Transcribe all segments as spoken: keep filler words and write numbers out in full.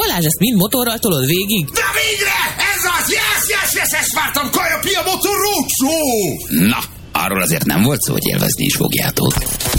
Balázs, ezt mind motorral tolod végig? De végre! Ez az! Yes, yes, yes, ezt vártam! Kaja Pia Motor Roadshow! Na, arról azért nem volt szó, hogy élvezni is fogjátok.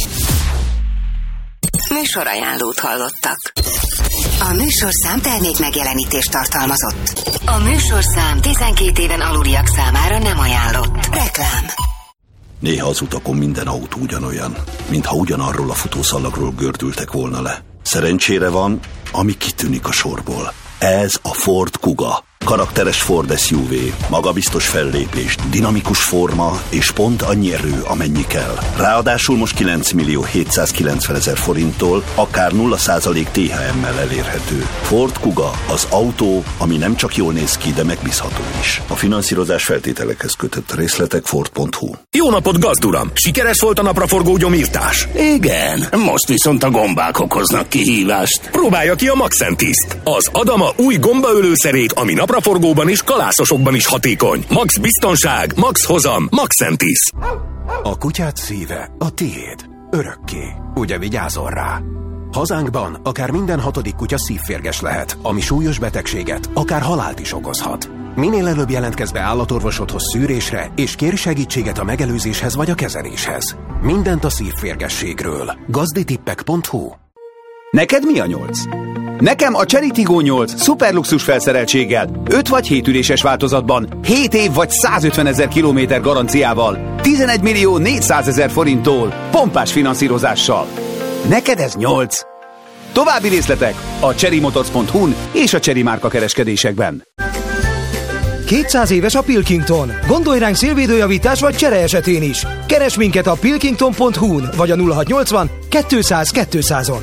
Műsorajánlót hallottak. A műsorszám termék megjelenítést tartalmazott. A műsorszám tizenkét éven aluliak számára nem ajánlott. Reklám. Néha az utakon minden autó ugyanolyan, mintha ugyanarról a futószalagról gördültek volna le. Szerencsére van, ami kitűnik a sorból. Ez a Ford Kuga. Karakteres Ford es u vé, magabiztos fellépés, dinamikus forma és pont annyi erő, amennyi kell. Ráadásul most kilenc millió hétszázkilencven ezer forinttól akár nulla százalék té há emmel elérhető. Ford Kuga, az autó, ami nem csak jól néz ki, de megbízható is. A finanszírozás feltételekhez kötött, részletek ford pont hu. Jó napot, gazduram! Sikeres volt a napraforgó gyomírtás? Igen, most viszont a gombák okoznak kihívást. Próbálja ki a Maxentiszt, az Adama új gombaölőszerét, ami napraforgóban és kalászosokban is hatékony. Max biztonság, max hozam, Maxentis. A kutyád szíve a tiéd. Örökké. Ugye vigyázol rá? Hazánkban akár minden hatodik kutya szívférges lehet, ami súlyos betegséget, akár halált is okozhat. Minél előbb jelentkezz be állatorvosodhoz szűrésre, és kérj segítséget a megelőzéshez vagy a kezeléshez. Mindent a szívférgességről. gazditippek pont hu. Neked mi a nyolc? Nekem a Chery Tiggo nyolc szuperluxus felszereltséggel, öt vagy hét üléses változatban, hét év vagy százötvenezer kilométer garanciával, tizenegy millió négyszázezer forinttól, pompás finanszírozással. Neked ez nyolc. További részletek a chery motors pont hu-n és a Chery márka kereskedésekben. kétszáz éves a Pilkington. Gondolj ránk szélvédőjavítás vagy csere esetén is. Keres minket a pilkington pont hu-n vagy a nulla hatszáznyolcvan kétszáz kétszázon.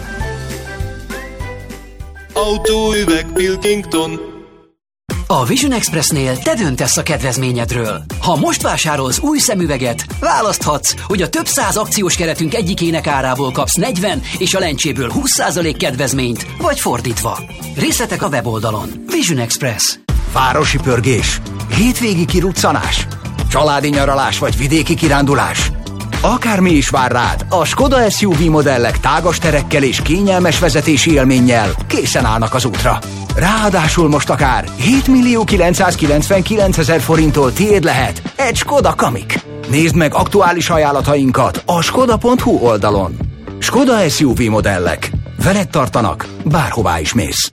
Autóüveg Pilkington. A Vision Expressnél te döntesz a kedvezményedről. Ha most vásárolsz új szemüveget, választhatsz, hogy a több száz akciós keretünk egyikének árából kapsz negyven és a lencséből húsz százalék kedvezményt, vagy fordítva. Részletek a weboldalon. Vision Express. Városi pörgés, hétvégi kiruccanás, családi nyaralás vagy vidéki kirándulás. Akármi is vár rád, a Skoda es u vé modellek tágas terekkel és kényelmes vezetési élménnyel készen állnak az útra. Ráadásul most akár hét millió kilencszázkilencvenkilenc ezer forinttól tiéd lehet egy Skoda Kamiq. Nézd meg aktuális ajánlatainkat a skoda pont hu oldalon. Skoda es u vé modellek. Veled tartanak, bárhová is mész.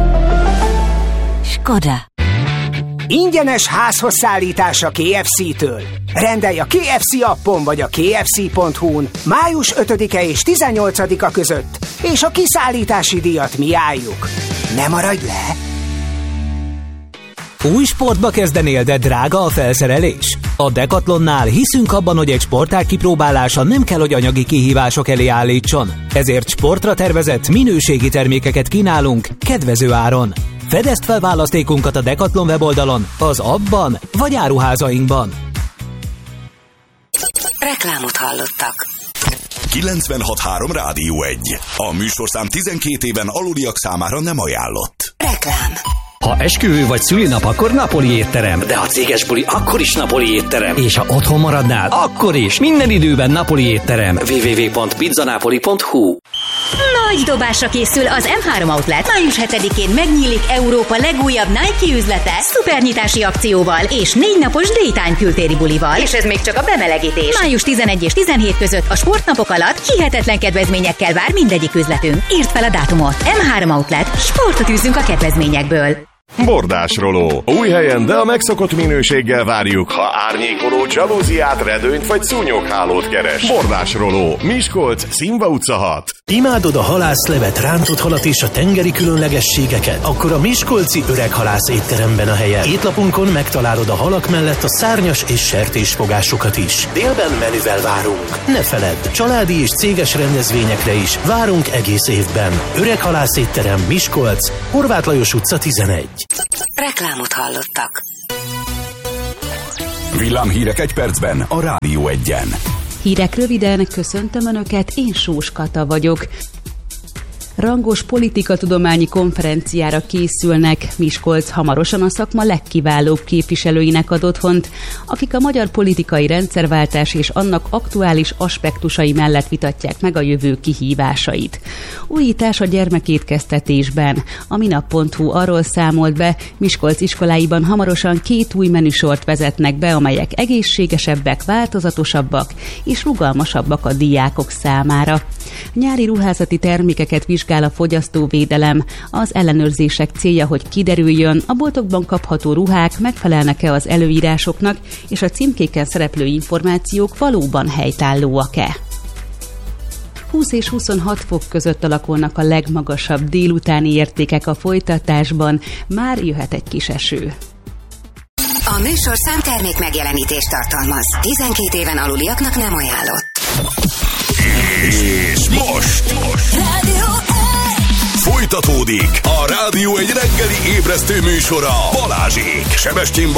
Skoda. Ingyenes házhoz szállítás a ká ef cé-től. Rendelj a ká ef cé appon vagy a ká ef cé pont hu-n május ötödike és tizennyolcadika között, és a kiszállítási díjat mi álljuk. Ne maradj le! Új sportba kezdenél, de drága a felszerelés? A Decathlonnál hiszünk abban, hogy egy sportág kipróbálása nem kell, hogy anyagi kihívások elé állítson. Ezért sportra tervezett minőségi termékeket kínálunk kedvező áron. Fedezd fel választékunkat a Decathlon weboldalon, az appban vagy áruházainkban. Reklámot hallottak. kilencvenhat három Rádió egy. A műsorszám tizenkét éven aluliak számára nem ajánlott. Reklám. Ha esküvő vagy szülinap, akkor napoli étterem. De ha céges buli, akkor is napoli étterem. És ha otthon maradnál, akkor is. Minden időben napoli étterem. double-u double-u double-u pont pizzanapoli pont hu. Nagy dobásra készül az em három Outlet. május hetedikén megnyílik Európa legújabb Nike üzlete szupernyitási akcióval és négy napos daytime kültéri bulival. És ez még csak a bemelegítés. május tizenegy és tizenhét között a sportnapok alatt hihetetlen kedvezményekkel vár mindegyik üzletünk. Írd fel a dátumot. em három Outlet. Sportot űzzünk a kedvezményekből. Bordásroló. Új helyen, de a megszokott minőséggel várjuk, ha árnyékoló, dzsalúziát, redőnyt vagy szúnyoghálót keres. Bordásroló. Miskolc, Színva utca hat. Imádod a halászlevet, rántott halat és a tengeri különlegességeket? Akkor a miskolci Öreg Halász étteremben a helyen. Étlapunkon megtalálod a halak mellett a szárnyas és sertésfogásokat is. Délben menüvel várunk. Ne feledd, családi és céges rendezvényekre is várunk egész évben. Öreg Halász étterem, Miskolc, Horváth Lajos utca tizenegy. Reklámot hallottak. Villámhírek egy percben a Rádió egyen. Hírek röviden, köszöntöm Önöket, én Sós Kata vagyok. Rangos politikatudományi konferenciára készülnek. Miskolc hamarosan a szakma legkiválóbb képviselőinek ad otthont, akik a magyar politikai rendszerváltás és annak aktuális aspektusai mellett vitatják meg a jövő kihívásait. Újítás a gyermekétkeztetésben. A minap pont hu arról számolt be, Miskolc iskoláiban hamarosan két új menüsort vezetnek be, amelyek egészségesebbek, változatosabbak és rugalmasabbak a diákok számára. Nyári ruházati termékeket vizsgál a fogyasztóvédelem. Az ellenőrzések célja, hogy kiderüljön, a boltokban kapható ruhák megfelelnek-e az előírásoknak, és a címkéken szereplő információk valóban helytállóak-e. húsz és huszonhat fok között alakulnak a legmagasabb délutáni értékek a folytatásban, már jöhet egy kis eső. A műsorszám termék megjelenítést tartalmaz. tizenkét éven aluliaknak nem ajánlott. És most, most. folytatódik a Rádió egy reggeli ébresztő műsora Balázsék, Sebestyén